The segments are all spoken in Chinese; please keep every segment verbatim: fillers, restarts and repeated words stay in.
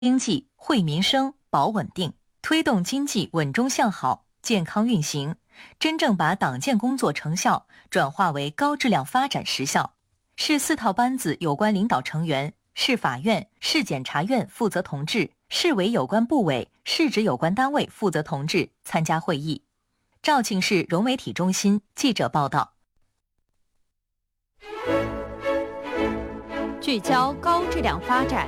经济惠民生保稳定，推动经济稳中向好、健康运行，真正把党建工作成效转化为高质量发展实效。市四套班子有关领导成员、市法院、市检察院负责同志、市委有关部委、市直有关单位负责同志参加会议。肇庆市融媒体中心记者报道。 聚焦高质量发展。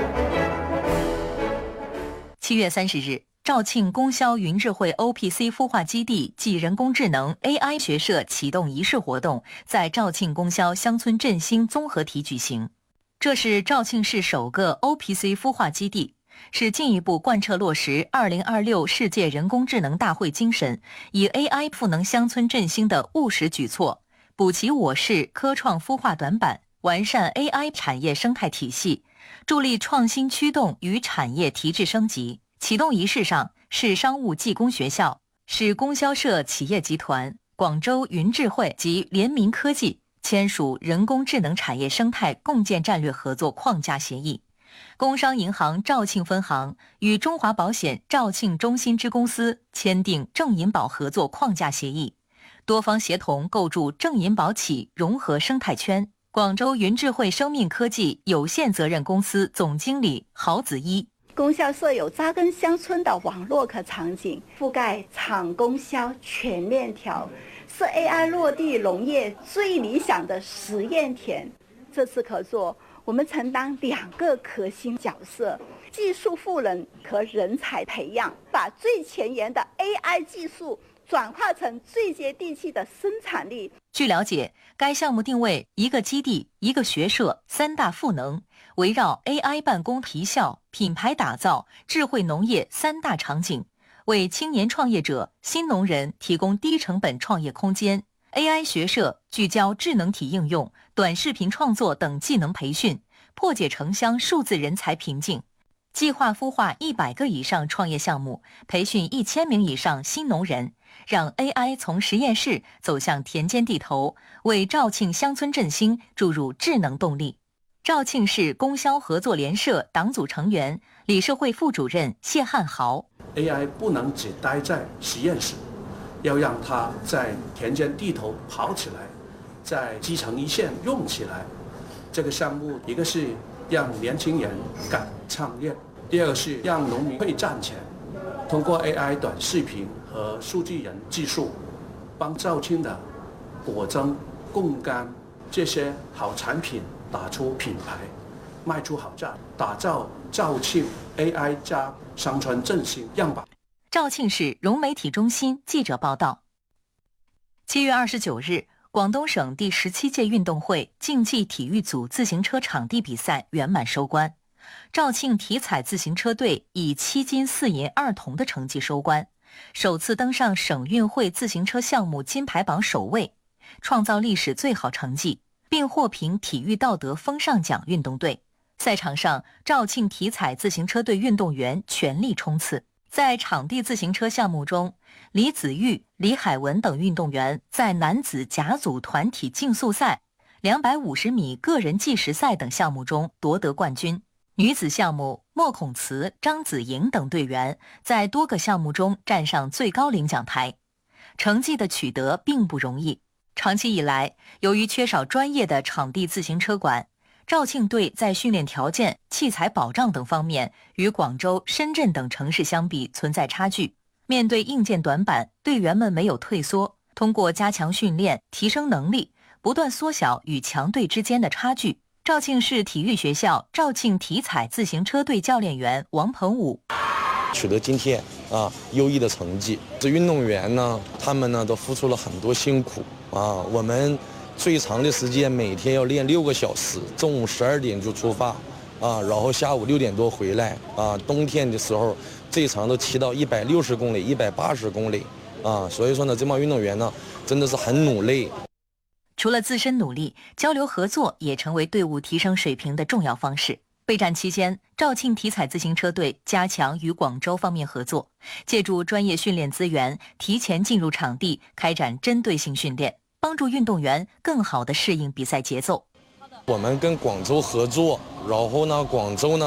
七月三十日，肇庆供销云智慧 O P C 孵化基地暨人工智能 A I 学社启动仪式活动在肇庆供销乡村振兴综合体举行。这是肇庆市首个 O P C 孵化基地，是进一步贯彻落实二零二六世界人工智能大会精神，以 A I 赋能乡村振兴的务实举措，补齐我市科创孵化短板，完善 A I 产业生态体系，助力创新驱动与产业提质升级。启动仪式上，市商务技工学校、市供销社企业集团、广州云智慧及联名科技签署人工智能产业生态共建战略合作框架协议。工商银行肇庆分行与中华保险肇庆中心支公司签订正银保合作框架协议，多方协同构筑正银保企融合生态圈。广州云智慧生命科技有限责任公司总经理郝子一： 供销社有扎根乡村的网络可场景，覆盖厂供销全链条，是 A I 落地农业最理想的实验田。这次合作，我们承担两个核心角色：技术赋能和人才培养，把最前沿的 A I 技术转化成最接地气的生产力。 据了解，该项目定位一个基地、一个学社、三大赋能，围绕 A I 办公提效、品牌打造、智慧农业三大场景，为青年创业者、新农人提供低成本创业空间。A I 学社聚焦智能体应用、短视频创作等技能培训，破解城乡数字人才瓶颈。计划孵化一百个以上创业项目，培训一千名以上新农人，让 A I 从实验室走向田间地头，为肇庆乡村振兴注入智能动力。肇庆市供销合作联社党组成员、理事会副主任谢汉豪 ：A I 不能只待在实验室，要让它在田间地头跑起来，在基层一线用起来。这个项目，一个是让年轻人敢创业，第二个是让农民会赚钱。通过 A I 短视频和数据人技术，帮肇庆的果珍、贡柑这些好产品打出品牌，卖出好价，打造肇庆 A I 加乡村振兴样板。 肇庆市融媒体中心记者报道。七月二十九日，广东省第十七届运动会竞技体育组自行车场地比赛圆满收官，肇庆体彩自行车队以七金四银二铜的成绩收官，首次登上省运会自行车项目金牌榜首位，创造历史最好成绩，并获评体育道德风尚奖运动队。赛场上，肇庆体彩自行车队运动员全力冲刺。在场地自行车项目中，李子玉、李海文等运动员在男子甲组团体竞速赛、两百五十米个人计时赛等项目中夺得冠军。女子项目，莫孔慈、张子莹等队员在多个项目中站上最高领奖台。成绩的取得并不容易，长期以来，由于缺少专业的场地自行车馆，肇庆队在训练条件、器材保障等方面与广州、深圳等城市相比存在差距。面对硬件短板，队员们没有退缩，通过加强训练、提升能力，不断缩小与强队之间的差距。肇庆市体育学校肇庆体彩自行车队教练员王鹏武： 取得今天啊优异的成绩，这运动员呢，他们呢都付出了很多辛苦啊。我们最长的时间每天要练六个小时，中午十二点就出发啊，然后下午六点多回来啊。冬天的时候，最长都骑到一百六十公里、一百八十公里啊。所以说呢，这帮运动员呢，真的是很努力。 除了自身努力，交流合作也成为队伍提升水平的重要方式。备战期间，肇庆体彩自行车队加强与广州方面合作，借助专业训练资源，提前进入场地开展针对性训练，帮助运动员更好地适应比赛节奏。 我们跟广州合作，然后呢，广州呢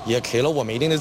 也给了我们一定的